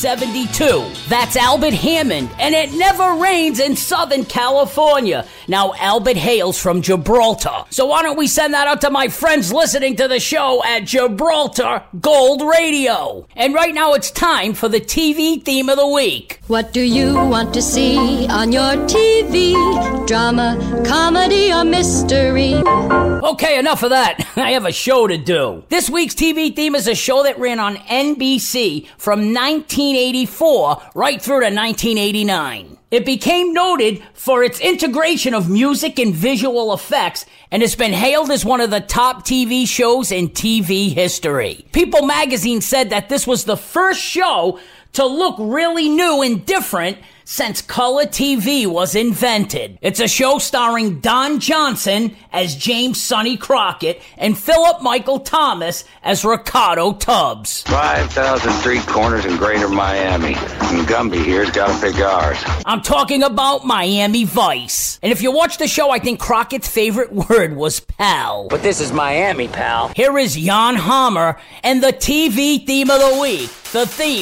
72. That's Albert Hammond, and it never rains in Southern California. Now, Albert hails from Gibraltar. So why don't we send that out to my friends listening to the show at Gibraltar Gold Radio? And right now it's time for the TV theme of the week. What do you want to see on your TV? Drama, comedy, or mystery? Okay, enough of that. I have a show to do. This week's TV theme is a show that ran on NBC from 1984 right through to 1989. It became noted for its integration of music and visual effects, and it's been hailed as one of the top TV shows in TV history. People magazine said that this was the first show to look really new and different since color TV was invented. It's a show starring Don Johnson as James Sonny Crockett and Philip Michael Thomas as Ricardo Tubbs. 5,000 street corners in greater Miami. And Gumby here's got to pick ours. I'm talking about Miami Vice. And if you watch the show, I think Crockett's favorite word was pal. But this is Miami, pal. Here is Jan Hammer and the TV theme of the week. The theme